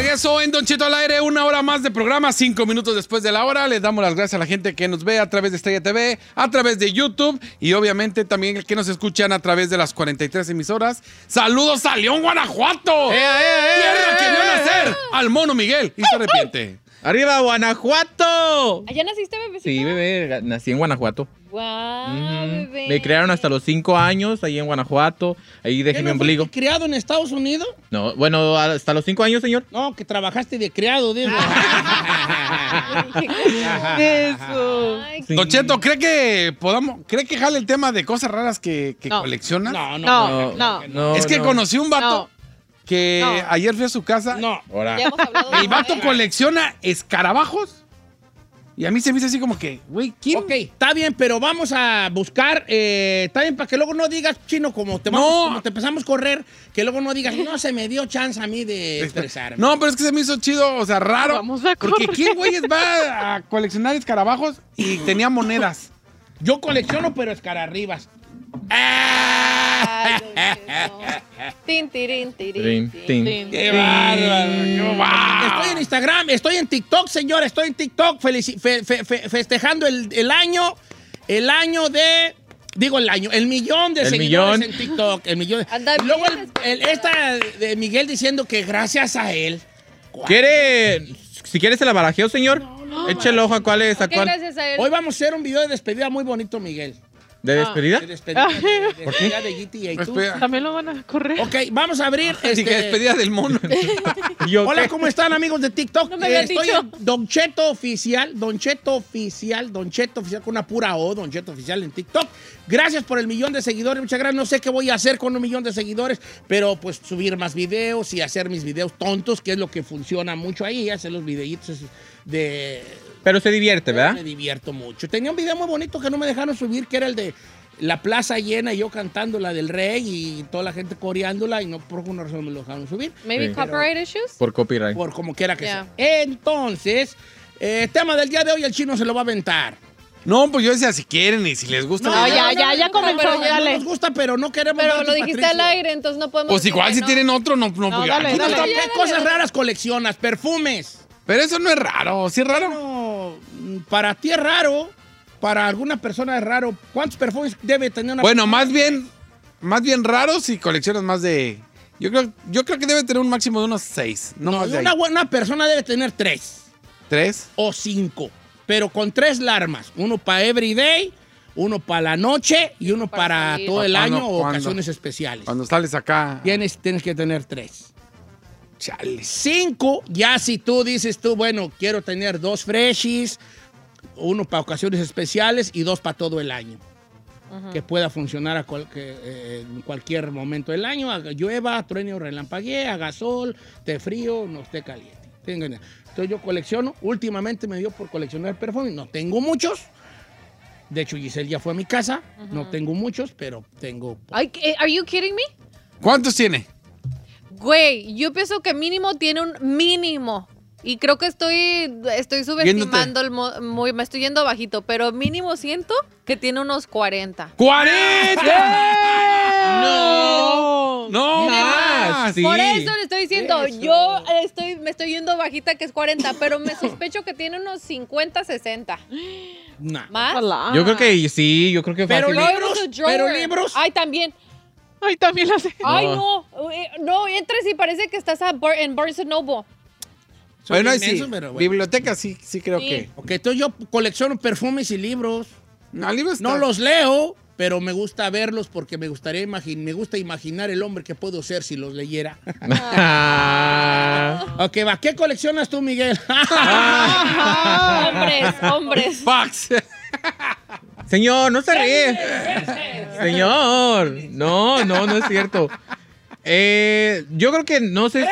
regreso en Don Cheto al aire, 1 hora más de programa, 5 minutos después de la hora. Les damos las gracias a la gente que nos ve a través de Estrella TV, a través de YouTube y obviamente también que nos escuchan a través de las 43 emisoras. ¡Saludos a León, Guanajuato! ¡Tierra que vio nacer al mono Miguel! Y se arrepiente. ¡Arriba, Guanajuato! ¿Allá naciste, bebecito? Sí, bebé, nací en Guanajuato. Guau, bebé. Me criaron hasta los 5 años ahí en Guanajuato. Ahí dejé mi ombligo. ¿Criado en Estados Unidos? No, bueno, hasta los 5 años, señor. No, que trabajaste de criado, digo. Eso. Sí. Don Cheto, ¿cree que jale el tema de cosas raras que colecciona? No. Es que conocí un vato que No. ayer fui a su casa. No. Ahora. Ya hemos hablado de El vato eso, ¿eh? colecciona escarabajos. Y a mí se me hizo así como que, güey, ¿quién? Ok, está bien, pero vamos a buscar, está bien, para que luego no digas, Chino, como te empezamos a correr, que luego no digas, no se me dio chance a mí de expresarme. No, pero es que se me hizo chido, o sea, raro. Vamos a Porque correr. ¿quién, güeyes, va a coleccionar escarabajos y tenía monedas? Yo colecciono, pero escararribas. Ay, Don Cheto. Tin, tirin, tirin, Tin, tin, tin. ¡Qué bárbaro! ¡Qué bárbaro! Estoy en Instagram, estoy en TikTok, señor, estoy en TikTok festejando el año el millón de El seguidores millón. en TikTok, el millón. Anda Y luego bien, esta de Miguel diciendo que gracias a él. Si quieres se la barajeo, señor. Eche el ojo a cuál es, a ¿Qué cuál. gracias a él? Hoy vamos a hacer un video de despedida muy bonito, Miguel. ¿De despedida? De despedida, de despedida de GTA y tú. Espera. También lo van a correr. Ok, vamos a abrir. Así que despedida del mono. Hola, ¿cómo están, amigos de TikTok? No me habían Estoy dicho. en Don Cheto Oficial con una pura O, Don Cheto Oficial en TikTok. Gracias por el millón de seguidores, muchas gracias. No sé qué voy a hacer con 1 millón de seguidores, pero pues subir más videos y hacer mis videos tontos, que es lo que funciona mucho ahí, hacer los videitos de... Pero se divierte, ¿verdad? Me divierto mucho. Tenía un video muy bonito que no me dejaron subir, que era el de la plaza llena y yo cantando la del rey y toda la gente coreándola y no por alguna razón me lo dejaron subir. Maybe Sí. copyright issues? Por copyright. Por como quiera que Yeah. sea. Entonces, tema del día de hoy, el Chino se lo va a aventar. No, pues yo decía, si quieren y si les gusta. No, ya comenzó, pero ya dale. No nos gusta, pero no queremos. Pero darte, lo dijiste Patricio. al aire, entonces no podemos... Pues decir igual que si no. tienen otro, no. No, pues, dale, aquí no dale. está. ¿Qué cosas raras coleccionas? Perfumes. Pero eso no es raro, ¿sí es raro? No, para ti es raro. Para alguna persona es raro. ¿Cuántos perfumes debe tener una Bueno, persona? más bien raro si coleccionas más de... Yo creo que debe tener un máximo de unos 6. No, más de ahí. Una buena persona debe tener 3 3. o 5. Pero con 3 larmas. Uno para everyday, uno para la noche y uno para salir. todo el ¿Cuándo? año o ¿Cuándo? ocasiones especiales. Cuando sales acá... Tienes que tener 3. Chale. 5, ya si tú dices bueno, quiero tener 2 freshies, uno para ocasiones especiales y 2 para todo el año. Que pueda funcionar en cualquier momento del año, haga llueva, truene o relampaguee, haga sol, esté frío, no esté caliente. Entonces yo colecciono, últimamente me dio por coleccionar perfumes, no tengo muchos. De hecho, Giselle ya fue a mi casa, no tengo muchos, pero tengo... Ay, ¿are you kidding me? ¿Cuántos tiene? Güey, yo pienso que mínimo tiene un mínimo. Y creo que estoy subestimando me estoy yendo bajito, pero mínimo siento que tiene unos 40. ¡40! ¡No! ¡No más! Sí. Por eso le estoy diciendo, me estoy yendo bajita que es 40, pero me sospecho que tiene unos 50, 60. Nah. ¿Más? Yo creo que sí, yo creo que Pero fácil. libros. Ay, también. Ay, también la sé. Ay, no, entres y parece que estás en Barnes & Noble. Bueno, ahí Son sí. inmensos, pero bueno. Biblioteca sí creo Sí. que... Ok, entonces yo colecciono perfumes y libros. No, libros No los leo, pero me gusta verlos porque me gusta imaginar el hombre que puedo ser si los leyera. Ok, va. ¿Qué coleccionas tú, Miguel? Hombres. Fox. Señor, no se ríe. Señor, no es cierto. Yo creo que no sé.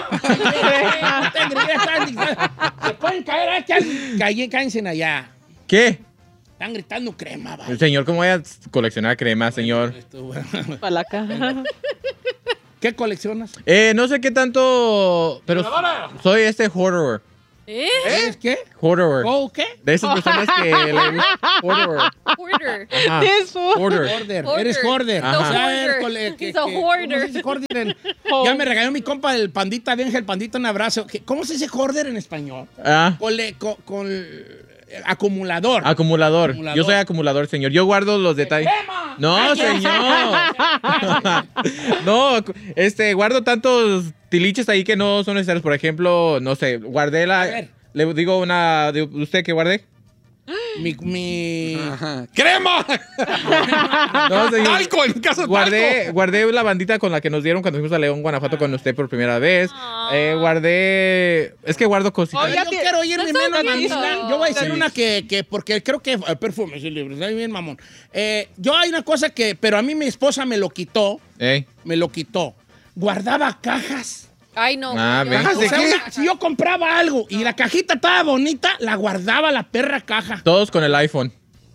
Se pueden caer cállense allá. ¿Qué? Están gritando crema, El vale. señor, ¿cómo voy a coleccionar crema, señor? Para la caja. ¿Qué coleccionas? No sé qué tanto, pero soy hoarder. ¿Es qué? Hoarder. ¿Oh, qué? De esas personas que le gustan. Hoarder. Hoarder. Ajá. De eso. Hoarder. Hoarder. Hoarder. Eres hoarder. Ajá. He's a A ver, hoarder. ¿cómo He's a hoarder. se dice hoarder ya me regaló mi compa el pandita, Benja, el pandita, un abrazo. ¿Cómo se dice hoarder en españor? Ah, Acumulador. acumulador. Acumulador. Yo soy acumulador, señor. Yo guardo los detalles. No, señor. No, guardo tantos tiliches ahí que no son necesarios. Por ejemplo, no sé, guardé A la... ver. Le digo una de usted que guardé. Mi Ajá. ¡Crema! No, señor. ¡Talco! En caso de talco. Guardé la bandita con la que nos dieron cuando fuimos a León, Guanajuato con usted por primera vez. Guardé... Es que guardo cositas. A ver, yo quiero oír mi menos bonito. mamón. Yo voy a decir una que porque creo que el perfume, sí, libre, está bien mamón. Yo hay una cosa pero a mí mi esposa me lo quitó. Me lo quitó. Guardaba cajas. Ay, no. Ah, yo- ven. ¿Cajas de qué? Si yo compraba algo y la cajita estaba bonita, la guardaba la perra caja. Todos con el iPhone.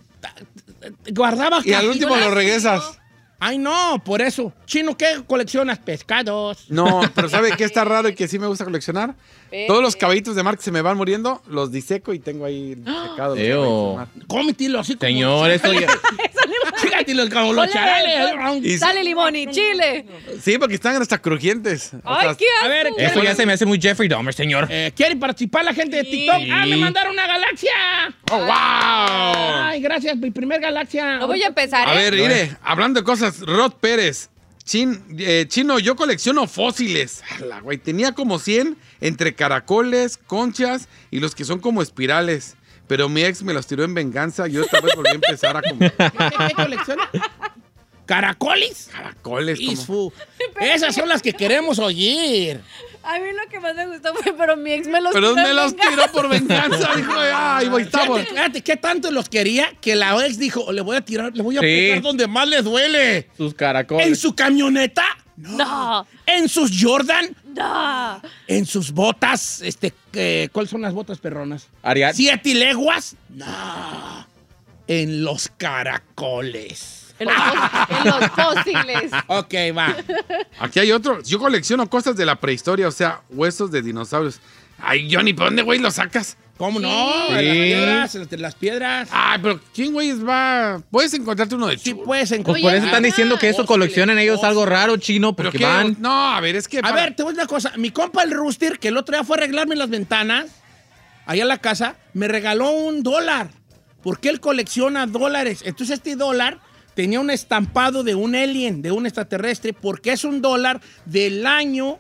Guardaba Y al cajitas. último lo regresas. Ay, no, por eso. Chino, ¿qué coleccionas? Pescados. No, pero ¿sabe qué está raro y que sí me gusta coleccionar? Todos los caballitos de mar que se me van muriendo, los diseco y tengo ahí secados. los Eo. caballitos de mar. Cómetelo así como... Señor, eso ya... Chígatelo como los Ponle- charales. Y- Dale limón y chile. Sí, porque están hasta crujientes. O Ay, sea, qué asco. A ver, Eso ya se me hace muy Jeffrey Dahmer, señor. ¿Quiere participar la gente de TikTok? Sí. ¡Ah, me mandaron una galaxia! ¡Oh, wow! Ay, gracias, mi primer galaxia. No voy a empezar, A ¿eh? ver, mire, hablando de cosas, Rod Pérez. Chino, yo colecciono fósiles. Ala, güey, tenía como 100 entre caracoles, conchas y los que son como espirales. Pero mi ex me los tiró en venganza. Yo esta vez volví a empezar a comer ¿Qué colecciona? ¿Caracoles? caracoles. Como... Isfu. Esas son las que queremos oír. A mí lo que más me gustó fue, pero mi ex me los Pero tiró me en los venganza. tiró por venganza. Dijo, ay, güey, estamos. Fíjate, ¿qué tanto los quería que la ex dijo, le voy a tirar, le voy a Sí. pegar donde más le duele? Sus caracoles. ¿En su camioneta? No, ¿En sus Jordan? no. ¿En sus botas? ¿Cuáles son las botas perronas? Ariat. ¿7 leguas? No. En los caracoles. En los fósiles. Ok, va. Aquí hay otro. Yo colecciono cosas de la prehistoria, o sea, huesos de dinosaurios. Ay, Johnny, ¿por dónde, güey, los sacas? ¿Cómo no? Sí. En las piedras, entre las piedras. Ay, pero ¿quién, güey, va? Puedes encontrarte uno de Sí, chulo. puedes Pues encontrar. por eso están diciendo que eso Fósiles, coleccionan ellos algo fósiles. raro, chino, ¿Pero porque qué? van... No, a ver, es que... A ver, te voy a decir una cosa. Mi compa el Rooster, que el otro día fue a arreglarme las ventanas, allá en la casa, me regaló $1. Porque él colecciona dólares. Entonces este dólar tenía un estampado de un alien, de un extraterrestre, porque es $1 del año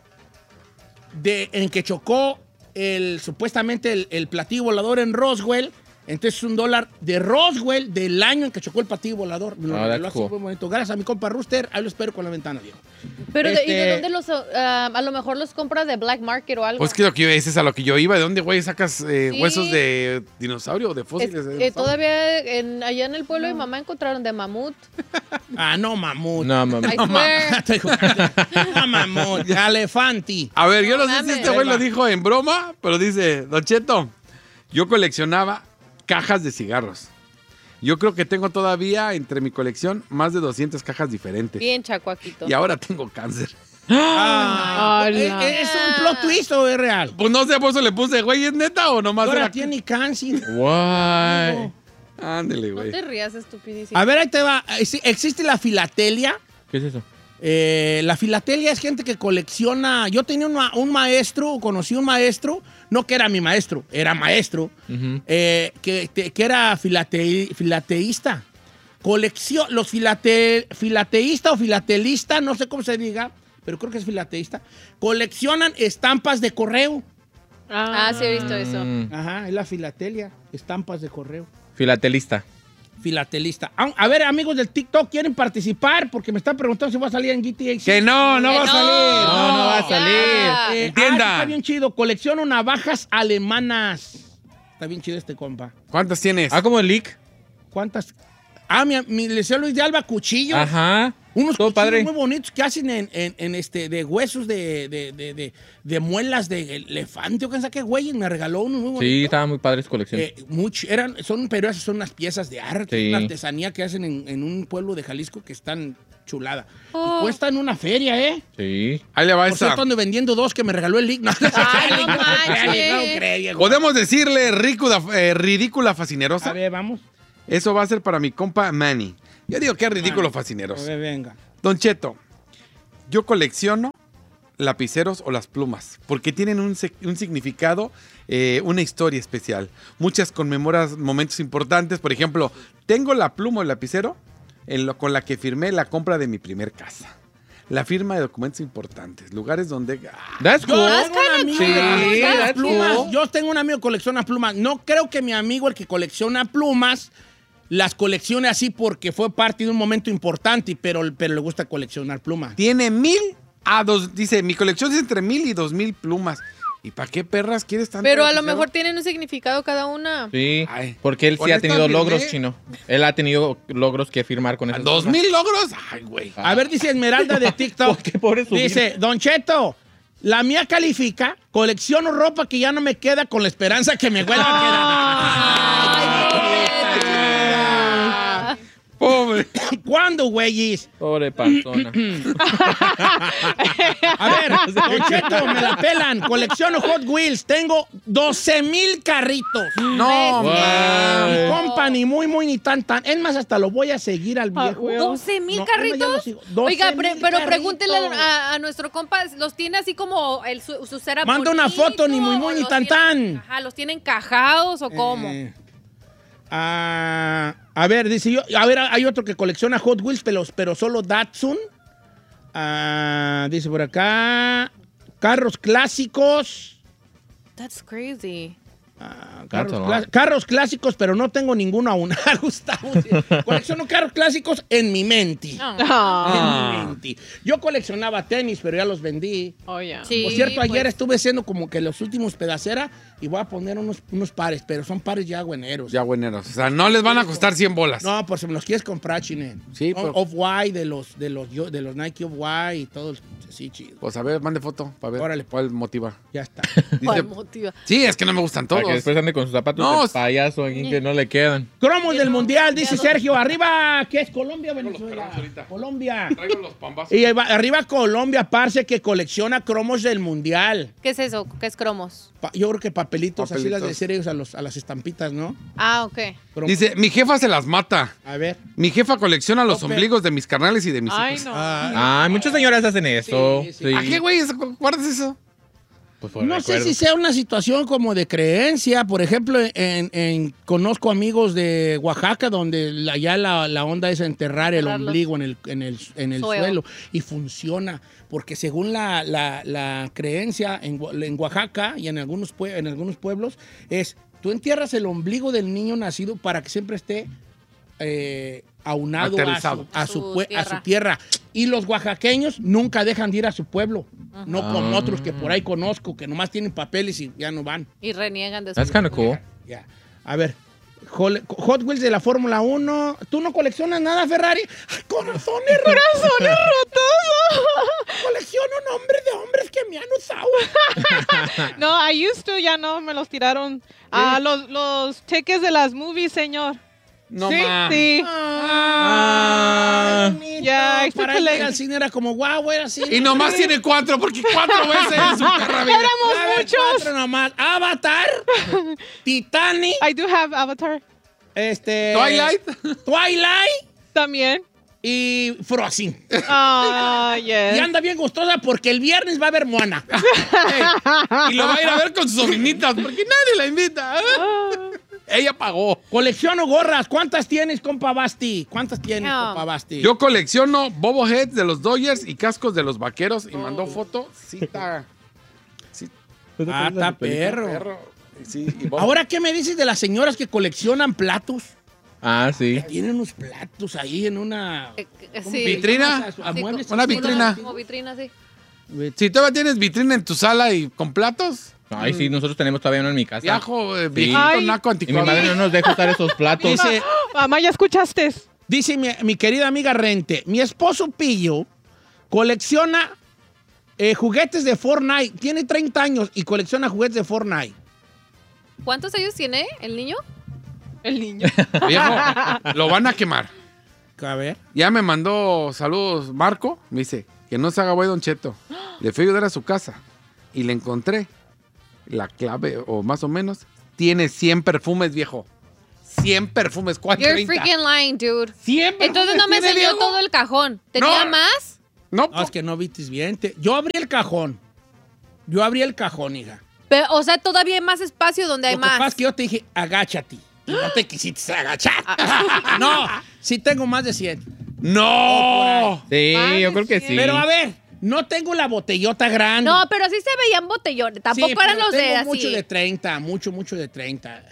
en que chocó supuestamente el platillo volador en Roswell. Entonces es $1 de Roswell del año en que chocó el platillo volador. Me lo Oh, regaló that's así cool. muy bonito. Gracias a mi compa Rooster. Ahí lo espero con la ventana, viejo. Pero, ¿y Este- de dónde los, a lo mejor los compras de Black Market o algo? Pues que lo que ese es a lo que yo iba. ¿De dónde, güey, sacas huesos de dinosaurio o de Es- fósiles? de dinosaurio? todavía allá en el pueblo de mi mamá encontraron de mamut. Ah, no, mamut. No, mamá. I swear. No, mamut. Elefanti. A ver, yo no sé si mames. este güey lo dijo en broma, pero dice, Don Cheto, yo coleccionaba cajas de cigarros. Yo creo que tengo todavía entre mi colección más de 200 cajas diferentes. Bien chacuaquito. Y ahora tengo cáncer. Ah, Hola. ¿Es un plot twist o es real? Pues no sé, por eso le puse, güey, ¿es neta o nomás Ahora era? tiene cáncer. Why? Ándele, No güey. te rías, estupidísimo. A ver, ahí te va. ¿Existe la filatelia? ¿Qué es eso? La filatelia es gente que colecciona. Yo tenía conocí un maestro, no que era mi maestro, era maestro, que era filateísta. Los filateísta o filatelista, no sé cómo se diga, pero creo que es filateísta, coleccionan estampas de correo. Ah, sí he visto eso. Ajá, es la filatelia, estampas de correo. Filatelista. Filatelista. A ver, amigos del TikTok, ¿quieren participar? Porque me están preguntando si va a salir en GTA 6. Que no, no Que va a no. salir. No va a Ya. salir. Entienda. Está bien chido. Colecciono navajas alemanas. Está bien chido este compa. ¿Cuántas tienes? Ah, como el leak. ¿Cuántas? Ah, mi Liceo Luis de Alba, cuchillos. Ajá. Unos Todo cuchillos padre. muy bonitos que hacen de huesos de muelas de elefante o qué sé qué, güey. Me regaló uno muy bonito. Sí, estaba muy padre su colección. Pero esas son unas piezas de arte, Sí. una artesanía que hacen en un pueblo de Jalisco que están chulada. Oh. Y cuestan una feria, ¿eh? Sí. Ahí le va Por esa. cierto, ando vendiendo 2 que me regaló el Lick. No, Ay, no manches. creo. Podemos decirle ridícula fascinerosa. A ver, vamos. Eso va a ser para mi compa Manny. Yo digo que es ridículo A fascineroso. ver, venga. Don Cheto, yo colecciono lapiceros o las plumas porque tienen un significado, una historia especial. Muchas conmemoran momentos importantes. Por ejemplo, tengo la pluma o el lapicero con la que firmé la compra de mi primer casa. La firma de documentos importantes, lugares donde... That's cool. Yo tengo un amigo Sí, que colecciona that's plumas. cool. Yo tengo un amigo que colecciona plumas. No creo que mi amigo, el que colecciona plumas, las coleccione así porque fue parte de un momento importante, pero le gusta coleccionar plumas. Tiene 1000 a 2... Dice, mi colección es entre 1000 y 2000 plumas. ¿Y para qué perras quieres tanto Pero a lo lapicero? mejor tienen un significado cada una. Sí, Ay. porque él Con sí ha esta tenido firmé. logros, Chino. Él ha tenido logros que firmar con esas plumas. ¿2000 logros? Ay, güey. A ver, dice Esmeralda de TikTok. ¿Por qué pobre su Dice, Don Cheto, la mía califica, colecciono ropa que ya no me queda con la esperanza que me vuelva a quedar. Pobre. ¿Cuándo, güeyes? Pobre persona. A ver, Don Cheto, me la pelan. Colecciono Hot Wheels. Tengo 12,000 carritos. No, Wow. Mi compa, ni muy, ni tan. Es más, hasta lo voy a seguir al viejo. 12,000 No, carritos. no, ya lo sigo. Oiga, 12,000 pero carritos. pregúntele a nuestro compa, ¿los tiene así como su cera Manda una bonito, foto, ni muy, o ni los tan, tienen- tan. Ajá, ¿los tienen encajados o cómo? A ver, dice yo. A ver, hay otro que colecciona Hot Wheels, pero solo Datsun. Dice por acá. Carros clásicos. That's crazy. That's a lot. Carros clásicos, pero no tengo ninguno aún. Gustavo, sí. Colecciono carros clásicos en mi mente. Ah. En mi mente. Yo coleccionaba tenis, pero ya los vendí. Oh, yeah. Sí, Por cierto, ayer pues, estuve haciendo como que los últimos pedacera y voy a poner unos pares, pero son pares ya bueneros. Ya bueneros. O sea, no les van a costar 100 bolas. No, por si me los quieres comprar, Chine. Sí, pero- Off-White, de los Nike Off-White y todo. Sí, chido. Pues a ver, mande foto para ver Órale. cuál motiva. Ya está. ¿cuál Dice, motiva? sí, es que no me gustan Para todos. que después ande con sus zapatos No, de payaso aquí que no le quedan. Cromos del Mundial, dice Sergio. Arriba, ¿qué es Colombia o Venezuela? esperamos ahorita. Colombia. Traigo los pambazos. Y arriba Colombia, parce, que colecciona cromos del Mundial. ¿Qué es eso? ¿Qué es cromos? Yo creo que papelitos, así las de Papelitos. series a las estampitas, ¿no? Ah, ok. Cromos. Dice, mi jefa se las mata. A ver. Mi jefa colecciona los Ope. ombligos de mis carnales y de mis Ay, hijos. no. Ah, muchas señoras hacen eso. Sí, sí. Sí. ¿A qué, güey? ¿Guardas eso? Pues por No sé recuerdo. si sea una situación como de creencia. Por ejemplo, conozco amigos de Oaxaca donde ya la onda es enterrar el Enterrarlos. ombligo en el suelo. Y funciona. Porque según la creencia en Oaxaca y en algunos pueblos es, tú entierras el ombligo del niño nacido para que siempre esté aunado Aterrizado. a su tierra. Y los oaxaqueños nunca dejan de ir a su pueblo. No como otros que por ahí conozco, que nomás tienen papeles y ya no van. Y reniegan de That's kind of cool. Ya. A ver, Hot Wheels de la Fórmula 1. ¿Tú no coleccionas nada, Ferrari? ¡Ay, corazones rotos! Colecciono nombres de hombres que me han usado. No, I used to, ya no, me los tiraron. Los cheques de las movies, señor. No Sí, mames. sí. Ah. Ya, estoy Para ir coleccionando. al cine era como, guau, era así. Y nomás tiene 4, porque 4 veces en su perra vida. A ver, muchos. 4 nomás. Avatar, Titanic, I do have Avatar Twilight. Twilight también. y Frozen. Ah, Y yes. anda bien gustosa porque el viernes va a haber Moana. Y lo va a ir a ver con sus sobrinitas, porque nadie la invita. Ella pagó. Colecciono gorras. ¿Cuántas tienes, compa Basti? ¿Cuántas tienes, No. compa Basti? Yo colecciono boboheads de los Dodgers y cascos de los vaqueros. Y mandó foto. Sí, está. Sí, Está perro. perro. Sí, y bobo. Ahora, ¿qué me dices de las señoras que coleccionan platos? Ah, sí. Tienen unos platos ahí en una... ¿cómo Sí. se ¿Vitrina? llama? A Sí, muebles. una como- vitrina. Como vitrina, sí. Si todavía tienes vitrina en tu sala y con platos, Ay, sí, nosotros tenemos todavía uno en mi casa. viajo, viejito, Ay. naco, Y mi madre anticuado. no nos deja usar esos platos. Dice, Mamá, ¿ya escuchaste? Dice mi querida amiga Rente, mi esposo Pillo colecciona juguetes de Fortnite. Tiene 30 años y colecciona juguetes de Fortnite. ¿Cuántos años tiene el niño? El niño. Viejo, lo van a quemar. A ver. Ya me mandó saludos Marco. Me dice que no se haga güey, Don Cheto. Le fui a ayudar a su casa y le encontré la clave, o más o menos. Tiene 100 perfumes, viejo. 100 perfumes. ¿Cuál You're 30? freaking lying, dude. 100 perfumes. Entonces no me tiene, enseñó viejo. todo el cajón. ¿Tenía No. más? No, No, es que no vistes bien. Yo abrí el cajón. Hija. Pero, o sea, todavía hay más espacio donde hay Lo que pasa más. es que yo te dije, agáchate. Y no te quisiste agachar. No, sí tengo más de 100. no. Sí, Ay, yo creo que sí. sí. Pero a ver, no tengo la botellota grande. No, pero sí se veían botellones. Tampoco Sí, eran pero los de tengo así. mucho de 30, mucho de 30.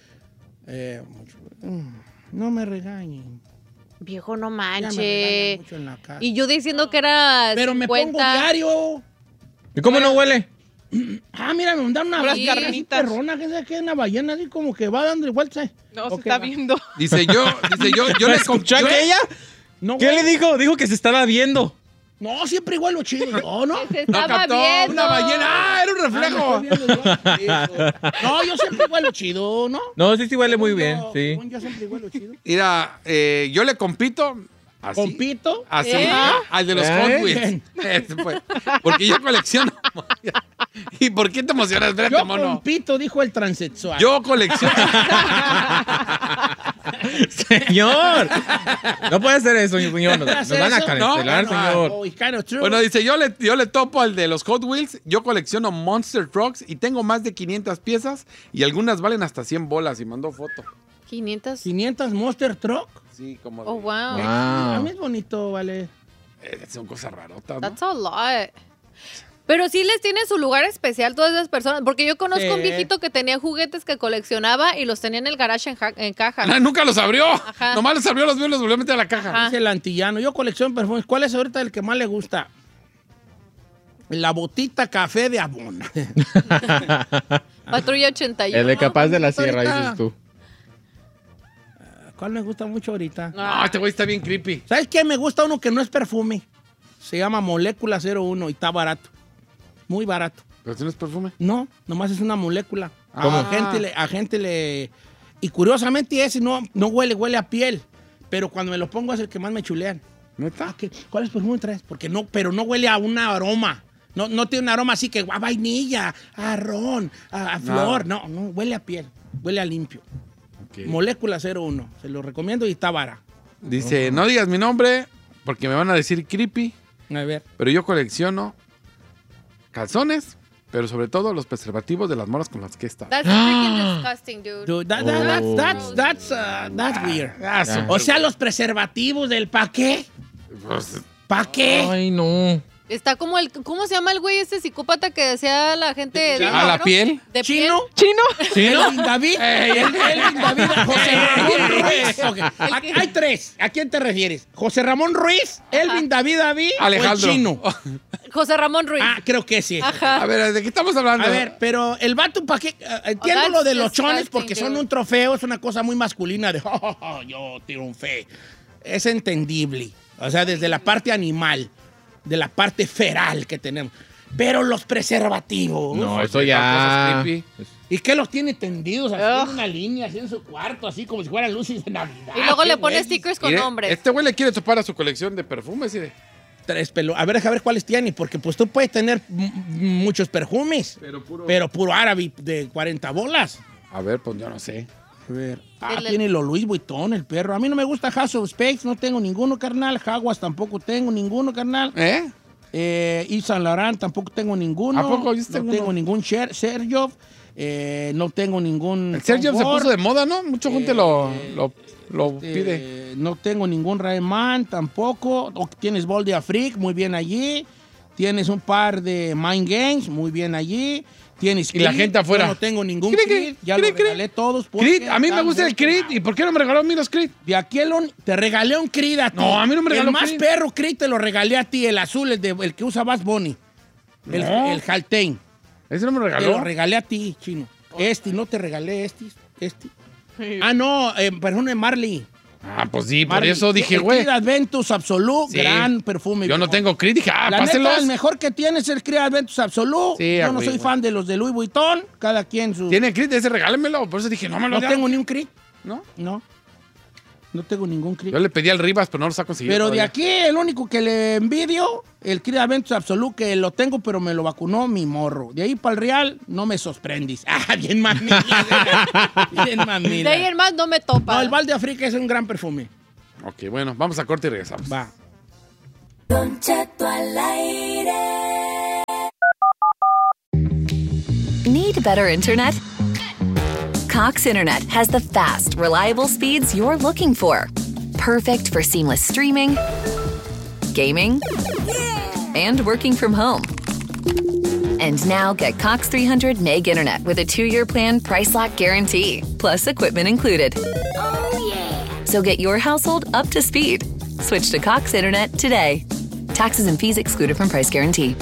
No me regañen. Viejo, no Ya me regañan manche. mucho en la casa. Y yo diciendo que era Pero 50. me pongo diario. ¿Y cómo no huele? Ah, mira, me mandaron una Puras ballena así carnitas. perrona, que es una ballena así como que va dando vueltas. No, Ok, se está va. viendo. Dice yo le ¿Escuchó compré. aquella? No, ¿Qué güey. le dijo? Dijo que se estaba viendo. No, siempre igual lo chido. No, no. Se No estaba captó viendo. una ballena. ¡Ah, era un reflejo! Me estoy viendo igual. No, yo siempre igual lo chido, ¿no? No, sí huele muy Según bien, yo- sí. según Yo siempre igual lo chido. Mira, yo le compito así. Compito. Así, ¿Eh? al de los Hot Wheels. Bien. Pues, porque yo colecciono. ¿Y por qué te emocionas? Espérate, Yo mono. compito, dijo el transexual. Yo colecciono. Señor. No puede hacer eso, señor. Nos van a cancelar, No, señor. Oh, it's kind of true. Bueno, dice, yo le topo al de los Hot Wheels. Yo colecciono Monster Trucks y tengo más de 500 piezas y algunas valen hasta 100 bolas y mandó foto. 500. 500 Monster Truck. Sí, como de- Oh, wow. A mí es bonito, vale. son cosas rarotas, ¿no? That's a lot. Pero sí les tiene su lugar especial todas esas personas. Porque yo conozco un Sí. viejito que tenía juguetes que coleccionaba y los tenía en el garage en caja. Ah, nunca los abrió. Ajá. Nomás los abrió, los vio y los volvió a meter a la caja. Ajá. Es el antillano. Yo colecciono perfumes. ¿Cuál es ahorita el que más le gusta? La botita café de Abona. Patrulla 81. El de Capaz de la Sierra, ahorita. dices tú. ¿Cuál me gusta mucho ahorita? No, este güey está bien creepy. ¿Sabes qué? Me gusta uno que no es perfume. Se llama Molécula 01 y está barato. Muy barato. ¿Pero tienes perfume? No, nomás es una molécula. ¿Cómo? A gente le... Y curiosamente ese no huele a piel. Pero cuando me lo pongo es el que más me chulean. ¿Neta? Ah, ¿cuál es perfume traes? Porque no, pero no huele a un aroma. No tiene un aroma así que a vainilla, a ron, a flor. No, huele a piel. Huele a limpio. Ok. Molécula 01. Se lo recomiendo y está vara. Dice, no digas mi nombre porque me van a decir creepy, A ver. pero yo colecciono calzones, pero sobre todo los preservativos de las moras con las que está. That's freaking disgusting, dude. Dude, that's weird. Ah, O sea, los preservativos del pa' qué. Pues, ¿Pa' qué? Ay, no. Está como el... ¿Cómo se llama el güey ese psicópata que decía la gente... de ¿A la piel? ¿De ¿Chino? ¿Chino? Elvin David. Elvin David. José Ramón Ruiz. Ok. Hay tres. ¿A quién te refieres? ¿José Ramón Ruiz? ¿Elvin David David? Alejandro. ¿O el Chino? José Ramón Ruiz. Ah, creo que sí. Ajá. A ver, ¿de qué estamos hablando? A ver, pero el vato, ¿para qué? Entiendo that's lo de los chones disgusting, porque son dude. un trofeo, es una cosa muy masculina de yo triunfé. Es entendible. O sea, desde la parte animal, de la parte feral que tenemos. Pero los preservativos. No, eso Cosas ya. creepy. ¿Y qué los tiene tendidos así en una línea, así en su cuarto, así como si fueran luces de Navidad? Y luego Qué le pone güey. stickers con Mire, nombres. este güey le quiere topar a su colección de perfumes y de... Tres pelos. A ver, deja ver cuáles tiene, porque pues tú puedes tener muchos perfumes, pero puro árabe de 40 bolas. A ver, pues yo no sé. A ver. Dile. Tiene los Louis Vuitton, el perro. A mí no me gusta House of Spades, no tengo ninguno, carnal. Jaguas tampoco tengo ninguno, carnal. Yves Saint Laurent tampoco tengo ninguno. ¿A poco? Yo No tengo tengo uno. ningún Sergio. No tengo ningún... El Sergio se Confort. puso de moda, ¿no? Mucha gente lo pide. No tengo ningún Rayman tampoco. Tienes Ball de Afrique, muy bien allí. Tienes un par de Mind Games, muy bien allí. Tienes Y la Creed, gente afuera. yo no tengo ningún Creed, Creed. Ya Creed, lo regalé todos. porque Creed, a mí me están gusta muy el Creed. quemados. ¿Y por qué no me regaló a mí los Creed? De aquí te regalé un Creed a ti. No, a mí no me regaló El más Creed. perro Creed te lo regalé a ti, el azul, el que usa Bass Bunny. El Haltane. Ese no me Te regaló. lo regalé a ti, chino. No te regalé este. Ah, no, perfume Marley. Ah, pues sí, por eso dije, güey. El Creed Adventus Absolute, Sí. gran perfume. Yo no tengo Creed, dije, La pásenlos. neta, el mejor que tiene es el Creed Adventus Absolute. Sí, Yo no güey, soy fan de los de Louis Vuitton. Cada quien su... ¿Tiene Creed? Ese regálemelo. Por eso dije, no me lo No den. tengo ni un Creed. ¿No? No tengo ningún Creed. Yo le pedí al Rivas, pero no los ha conseguido. Pero de todavía. aquí, el único que le envidio, el Creed Adventus Absolute, que lo tengo, pero me lo vacunó mi morro. De ahí para el Real, no me sorprendis. Ah, bien mamila. Bien mamila. De ahí en más no me topa. No, el Val de África es un gran perfume. Ok, bueno, vamos a corte y regresamos. Va. Don Cheto al aire. Need better internet? Cox Internet has the fast, reliable speeds you're looking for. Perfect for seamless streaming, gaming, and working from home. And now get Cox 300 meg internet with a 2-year plan price lock guarantee, plus equipment included. Oh, yeah. So get your household up to speed. Switch to Cox Internet today. Taxes and fees excluded from price guarantee.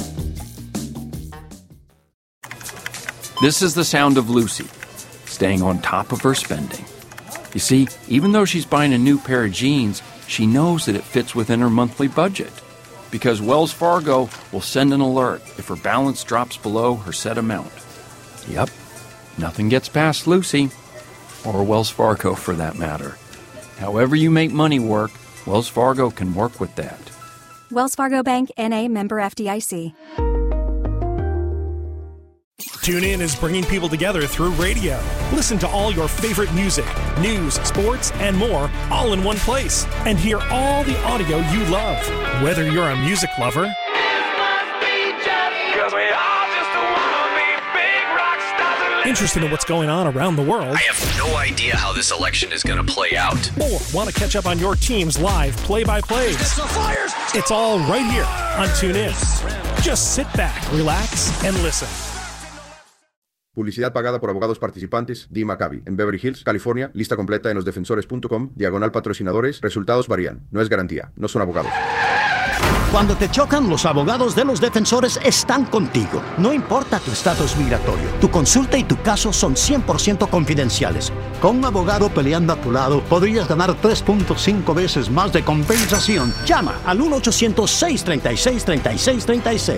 This is the sound of Lucy, staying on top of her spending. You see, even though she's buying a new pair of jeans, she knows that it fits within her monthly budget. Because Wells Fargo will send an alert if her balance drops below her set amount. Yep, nothing gets past Lucy, or Wells Fargo for that matter. However you make money work, Wells Fargo can work with that. Wells Fargo Bank, N.A., member FDIC. TuneIn is bringing people together through radio. Listen to all your favorite music, news, sports, and more all in one place. And hear all the audio you love. Whether you're a music lover interested in what's going on around the world, I have no idea how this election is going to play out, or want to catch up on your team's live play-by-plays, it's all right here on TuneIn. Just sit back, relax, and listen. Publicidad pagada por abogados participantes. Dee Maccabi, en Beverly Hills, California. Lista completa en losdefensores.com. /patrocinadores. Resultados varían. No es garantía. No son abogados. Cuando te chocan, los abogados de Los Defensores están contigo. No importa tu estatus migratorio. Tu consulta y tu caso son 100% confidenciales. Con un abogado peleando a tu lado, podrías ganar 3.5 veces más de compensación. Llama al 1-800-636-3636.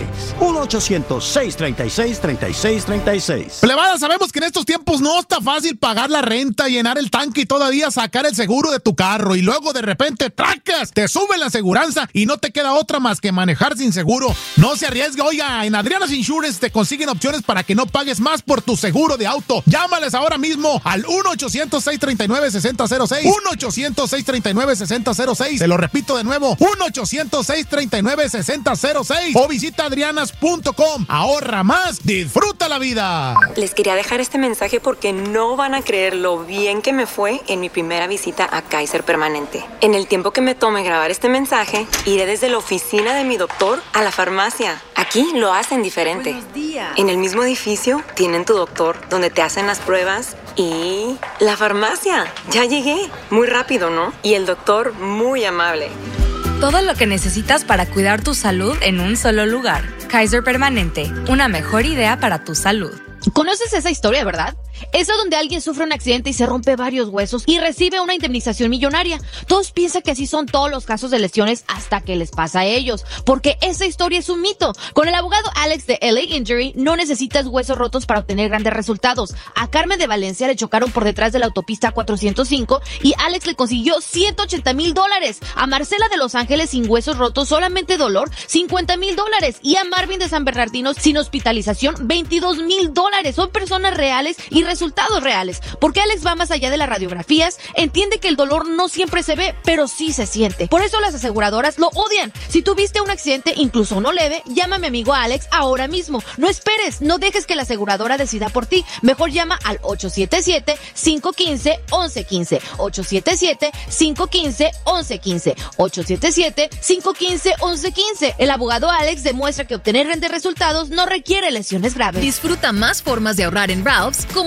1-800-636-3636. Plebada, sabemos que en estos tiempos no está fácil pagar la renta, llenar el tanque y todavía sacar el seguro de tu carro. Y luego de repente, ¡tracas! Te sube la aseguranza y no te queda otra más que manejar sin seguro. No se arriesgue. Oiga, en Adriana's Insurance te consiguen opciones para que no pagues más por tu seguro de auto. Llámales ahora mismo al 1-800-639-6006. 1-800-639-6006. Te lo repito de nuevo, 1-800-639-6006. O visita adrianas.com. Ahorra más, disfruta la vida. Les quería dejar este mensaje porque no van a creer lo bien que me fue en mi primera visita a Kaiser Permanente. En el tiempo que me tome grabar este mensaje, iré desde la oficina de mi doctor a la farmacia. Aquí lo hacen diferente. Buenos días. En el mismo edificio tienen tu doctor donde te hacen las pruebas y la farmacia. Ya llegué. Muy rápido, ¿no? Y el doctor muy amable. Todo lo que necesitas para cuidar tu salud en un solo lugar. Kaiser Permanente, una mejor idea para tu salud. ¿Conoces esa historia, verdad? Esa donde alguien sufre un accidente y se rompe varios huesos y recibe una indemnización millonaria. Todos piensan que así son todos los casos de lesiones hasta que les pasa a ellos, porque esa historia es un mito. Con el abogado Alex de LA Injury no necesitas huesos rotos para obtener grandes resultados. A Carmen de Valencia le chocaron por detrás de la autopista 405 y Alex le consiguió $180,000. A Marcela de Los Ángeles sin huesos rotos, solamente dolor, $50,000. Y a Marvin de San Bernardino sin hospitalización, $22,000. Son personas reales y resultados reales, porque Alex va más allá de las radiografías, entiende que el dolor no siempre se ve, pero sí se siente. Por eso las aseguradoras lo odian. Si tuviste un accidente, incluso uno leve, llama a mi amigo Alex ahora mismo. No esperes, no dejes que la aseguradora decida por ti. Mejor llama al 877-515-1115. 877-515-1115. 877-515-1115. El abogado Alex demuestra que obtener grandes resultados no requiere lesiones graves. Disfruta más formas de ahorrar en Ralph's, como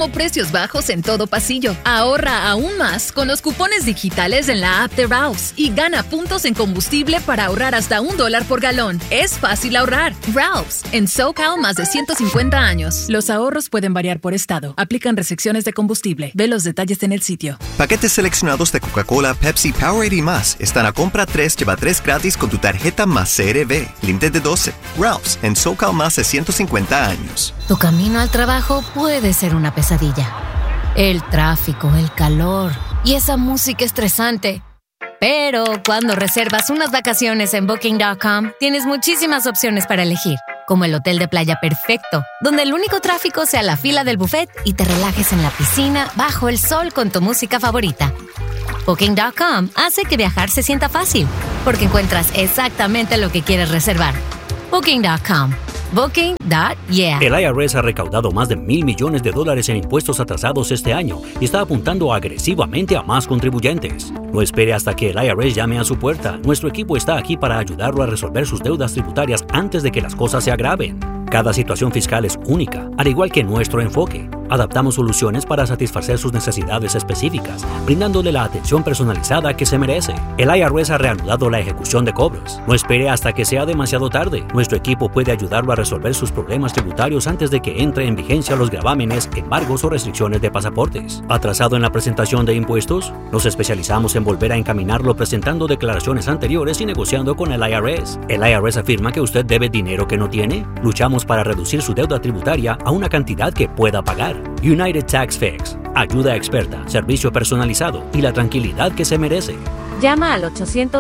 o precios bajos en todo pasillo. Ahorra aún más con los cupones digitales en la app de Ralph's y gana puntos en combustible para ahorrar hasta $1 por galón. Es fácil ahorrar. Ralph's, en SoCal más de 150 años. Los ahorros pueden variar por estado. Aplican restricciones de combustible. Ve los detalles en el sitio. Paquetes seleccionados de Coca-Cola, Pepsi, Powerade y más están a compra 3, lleva 3 gratis con tu tarjeta más CRV. Límite de 12. Ralph's, en SoCal más de 150 años. Tu camino al trabajo puede ser una pesadilla. El tráfico, el calor y esa música estresante. Pero cuando reservas unas vacaciones en Booking.com, tienes muchísimas opciones para elegir, como el hotel de playa perfecto, donde el único tráfico sea la fila del buffet y te relajes en la piscina bajo el sol con tu música favorita. Booking.com hace que viajar se sienta fácil, porque encuentras exactamente lo que quieres reservar. Booking.com. Booking.yeah. El IRS ha recaudado más de $1,000 millones en impuestos atrasados este año y está apuntando agresivamente a más contribuyentes. No espere hasta que el IRS llame a su puerta. Nuestro equipo está aquí para ayudarlo a resolver sus deudas tributarias antes de que las cosas se agraven. Cada situación fiscal es única, al igual que nuestro enfoque. Adaptamos soluciones para satisfacer sus necesidades específicas, brindándole la atención personalizada que se merece. El IRS ha reanudado la ejecución de cobros. No espere hasta que sea demasiado tarde. Nuestro equipo puede ayudarlo a resolver sus problemas tributarios antes de que entre en vigencia los gravámenes, embargos o restricciones de pasaportes. ¿Atrasado en la presentación de impuestos? Nos especializamos en volver a encaminarlo presentando declaraciones anteriores y negociando con el IRS. ¿El IRS afirma que usted debe dinero que no tiene? Luchamos para reducir su deuda tributaria a una cantidad que pueda pagar. United Tax Fix. Ayuda experta, servicio personalizado y la tranquilidad que se merece. Llama al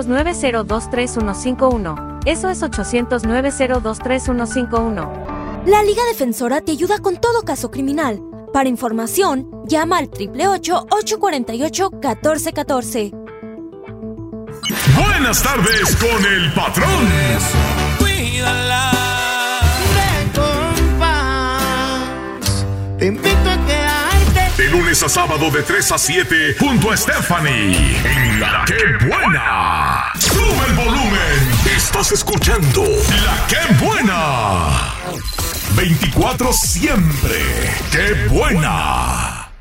800-902-3151. Eso es 800-902-3151. La Liga Defensora te ayuda con todo caso criminal. Para información, llama al 888-848-1414. Buenas tardes con el patrón. Cuídala de compás. Te invito a quedarte. De lunes a sábado de 3 a 7 junto a Stephanie en La Que Buena. Sube el volumen. Estás escuchando La Que Buena. 24 siempre. ¡Qué buena!